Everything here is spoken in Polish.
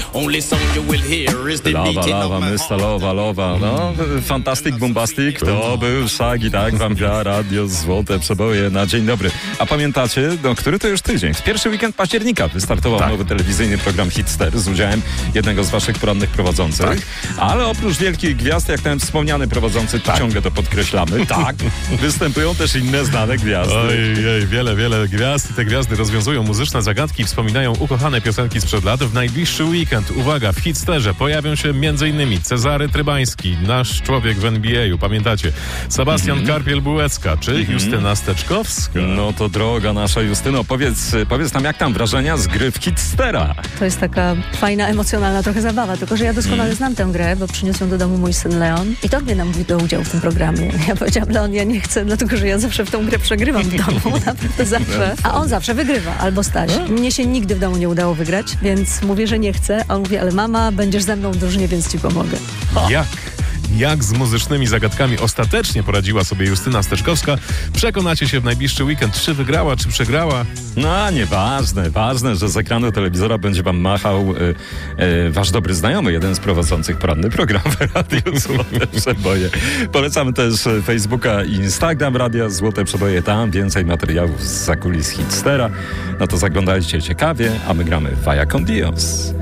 Only song you will hear is the Lawa, beating lawa, of my mysta, heart. lowa. No, fantastic, bombastic. To był Shaggy, tak? Wampia, radio, złote przeboje na dzień dobry. A pamiętacie, który to już tydzień? W pierwszy weekend października wystartował nowy telewizyjny program Hitster z udziałem jednego z waszych porannych prowadzących. Tak. Ale oprócz wielkich gwiazd, jak ten wspomniany prowadzący, ciągle to podkreślamy, występują też inne znane gwiazdy. Ojej, wiele gwiazd. I te gwiazdy rozwiązują muzyczne zagadki, wspominają ukochane piosenki sprzed lat. W najbliższy weekend, uwaga, w Hitsterze pojawią się m.in. Cezary Trybański, nasz człowiek w NBA-u, pamiętacie? Sebastian Karpiel-Bułecka, czy Justyna Steczkowska. No to droga nasza Justyno, powiedz nam, jak tam wrażenia z gry w Hitstera? To jest taka fajna, emocjonalna trochę zabawa, tylko że ja doskonale znam tę grę, bo przyniósł ją do domu mój syn Leon i to mnie namówił do udziału w tym programie. Ja powiedziałam, Leon, ja nie chcę, dlatego że ja zawsze w tą grę przegrywam w domu, naprawdę zawsze. A on zawsze wygrywa, albo Staś. Mnie się nigdy w domu nie udało wygrać, więc mówię, że nie chcę, a on mówi, ale mama, będziesz ze mną w drużynie, więc ci pomogę. Jak z muzycznymi zagadkami ostatecznie poradziła sobie Justyna Steczkowska, przekonacie się w najbliższy weekend, czy wygrała, czy przegrała. No, nieważne. Ważne, że z ekranu telewizora będzie wam machał wasz dobry znajomy, jeden z prowadzących poranny program w Radiu Złote Przeboje. Polecamy też Facebooka i Instagram Radia Złote Przeboje. Tam więcej materiałów z zakulis Hitstera. No to zaglądajcie ciekawie, a my gramy Vaya con Dios.